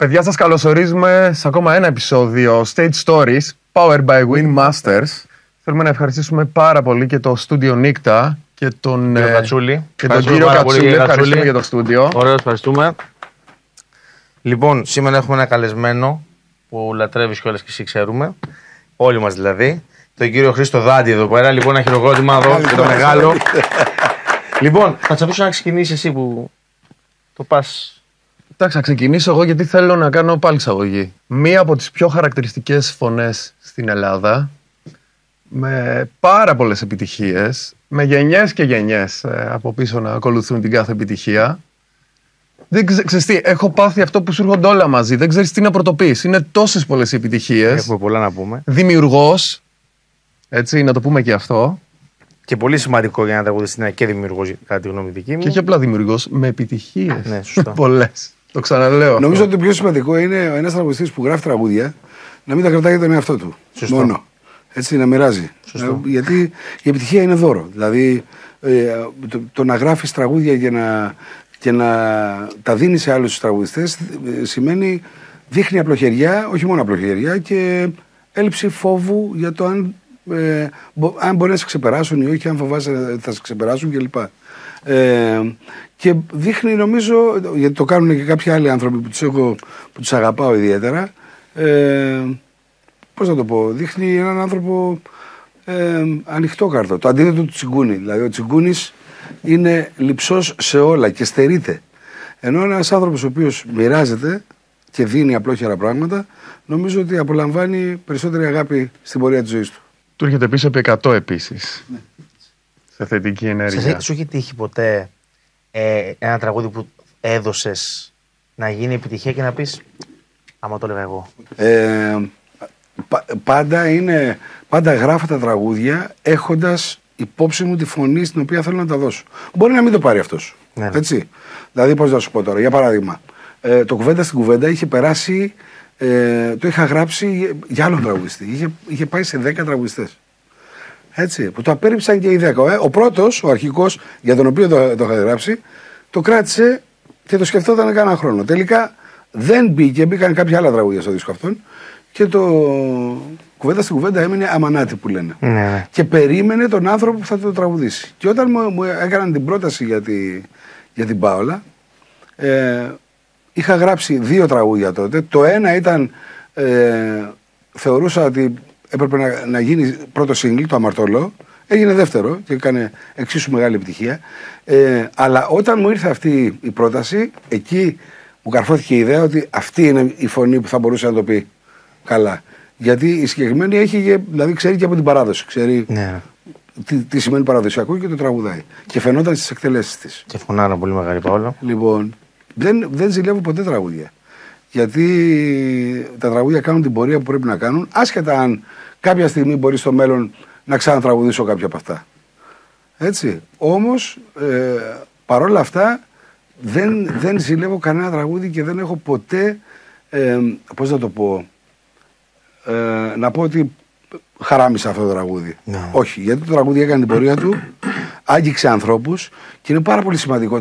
Παιδιά, σας καλωσορίζουμε σε ακόμα ένα επεισόδιο Stage Stories Powered by Win Masters. Θέλουμε να ευχαριστήσουμε πάρα πολύ και το στούντιο Νίκτα και τον κύριο Κατσούλη. Ευχαριστούμε για το στούντιο. Ωραία, ευχαριστούμε. Λοιπόν, σήμερα έχουμε ένα καλεσμένο που λατρεύεις κιόλας και εσύ ξέρουμε. Όλοι μας δηλαδή. Τον κύριο Χρήστο Δάντη εδώ πέρα. Λοιπόν, ένα χειροκρότημα εδώ και το μεγάλο. Λοιπόν, θα σε αφήσω να ξεκινήσεις εσύ που το πας. Εντάξει, θα ξεκινήσω εγώ γιατί θέλω να κάνω πάλι εισαγωγή. Μία από τις πιο χαρακτηριστικές φωνές στην Ελλάδα, με πάρα πολλές επιτυχίες, με γενιές και γενιές από πίσω να ακολουθούν την κάθε επιτυχία. Δεν ξέρεις τι, έχω πάθει αυτό που σου έρχονται όλα μαζί. Δεν ξέρεις τι να πρωτοποιείς. Είναι τόσες πολλές επιτυχίες. Έχουμε πολλά να πούμε. Δημιουργός, έτσι, να το πούμε και αυτό. Και πολύ σημαντικό για να τραγουδιστεί να είναι και δημιουργός, κατά τη γνώμη δική μου. Και όχι απλά δημιουργός, με επιτυχίες. Ναι, σωστά. Πολλές. Το ξαναλέω. Νομίζω ότι το πιο σημαντικό είναι ένας τραγουδιστής που γράφει τραγούδια να μην τα κρατάει για τον εαυτό του. Σωστό. Μόνο. Έτσι, να μοιράζει. Γιατί η επιτυχία είναι δώρο. Δηλαδή, το να γράφεις τραγούδια και να τα δίνεις σε άλλους τραγουδιστές σημαίνει δείχνει απλοχεριά, όχι μόνο απλοχεριά, και έλλειψη φόβου για το αν μπορεί να σε ξεπεράσουν ή όχι, αν φοβάσαι ότι θα σε ξεπεράσουν κλπ. Και δείχνει, νομίζω, γιατί το κάνουν και κάποιοι άλλοι άνθρωποι που τους αγαπάω ιδιαίτερα, πώς να το πω, δείχνει έναν άνθρωπο ανοιχτόκαρδο, το αντίθετο του Τσιγκούνη. Δηλαδή ο Τσιγκούνης είναι λειψός σε όλα και στερείται, ενώ ένας άνθρωπος ο οποίος μοιράζεται και δίνει απλόχερα πράγματα, νομίζω ότι απολαμβάνει περισσότερη αγάπη στην πορεία της ζωής του. Του έρχεται πίσω επί 100 επίσης. Ναι. Σε θετική ενέργεια. Σου έχει τύχει ποτέ ένα τραγούδι που έδωσες να γίνει επιτυχία και να πεις άμα το έλεγα εγώ? Πάντα γράφω τα τραγούδια έχοντας υπόψη μου τη φωνή στην οποία θέλω να τα δώσω. Μπορεί να μην το πάρει αυτός. Ναι. Έτσι. Δηλαδή, πώς να σου πω τώρα, για παράδειγμα, το κουβέντα στην κουβέντα είχε περάσει, το είχα γράψει για άλλον τραγουδιστή. Είχε πάει σε 10 τραγουδιστές. Έτσι, που το απέρριψαν και οι 10. Ο πρώτος, ο αρχικός, για τον οποίο το είχα γράψει, το κράτησε και το σκεφτόταν κάνα χρόνο. Τελικά δεν μπήκαν κάποια άλλα τραγούδια στο δίσκο αυτόν και το κουβέντα στην κουβέντα έμεινε αμανάτι που λένε. Ναι. Και περίμενε τον άνθρωπο που θα το τραγουδήσει. Και όταν μου έκαναν την πρόταση για την Πάολα, είχα γράψει 2 τραγούδια τότε. Το ένα ήταν, θεωρούσα ότι έπρεπε να γίνει πρώτο single, το Αμαρτωλό. Έγινε δεύτερο και έκανε εξίσου μεγάλη επιτυχία. Αλλά όταν μου ήρθε αυτή η πρόταση, εκεί μου καρφώθηκε η ιδέα ότι αυτή είναι η φωνή που θα μπορούσε να το πει καλά. Γιατί η συγκεκριμένη δηλαδή ξέρει και από την παράδοση. Ξέρει τι σημαίνει παραδοσιακό και το τραγουδάει. Και φαινόταν στις εκτελέσεις της. Και φωνάρα πολύ μεγάλη Παόλα. Λοιπόν, δεν ζηλεύω ποτέ τραγούδια. Γιατί τα τραγούδια κάνουν την πορεία που πρέπει να κάνουν, άσχετα αν κάποια στιγμή μπορεί στο μέλλον να ξανατραγουδήσω κάποια από αυτά. Έτσι. Όμως, παρόλα αυτά, δεν ζηλεύω κανένα τραγούδι και δεν έχω ποτέ, πώς να το πω, να πω ότι χαράμισα αυτό το τραγούδι. Όχι, γιατί το τραγούδι έκανε την πορεία του, άγγιξε ανθρώπους και είναι πάρα πολύ σημαντικό